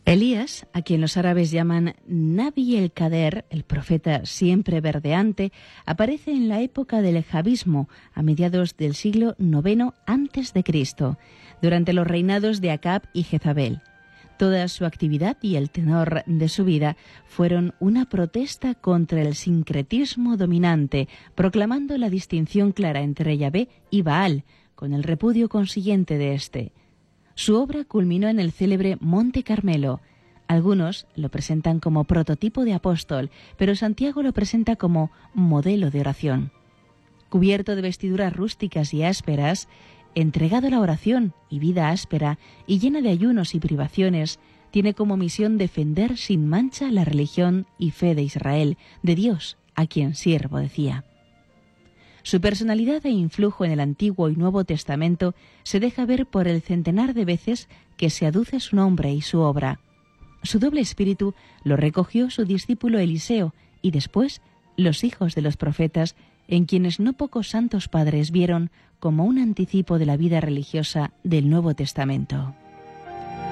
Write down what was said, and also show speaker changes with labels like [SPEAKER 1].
[SPEAKER 1] Elías, a quien los árabes llaman Nabi el-Kader, el profeta siempre verdeante, aparece en la época del javismo, a mediados del siglo IX a.C., durante los reinados de Acab y Jezabel. Toda su actividad y el tenor de su vida fueron una protesta contra el sincretismo dominante, proclamando la distinción clara entre Yahvé y Baal, con el repudio consiguiente de éste. Su obra culminó en el célebre Monte Carmelo. Algunos lo presentan como prototipo de apóstol, pero Santiago lo presenta como modelo de oración. Cubierto de vestiduras rústicas y ásperas, entregado a la oración y vida áspera y llena de ayunos y privaciones, tiene como misión defender sin mancha la religión y fe de Israel, de Dios, a quien siervo, decía. Su personalidad e influjo en el Antiguo y Nuevo Testamento se deja ver por el centenar de veces que se aduce su nombre y su obra. Su doble espíritu lo recogió su discípulo Eliseo y después los hijos de los profetas, en quienes no pocos santos padres vieron como un anticipo de la vida religiosa del Nuevo Testamento.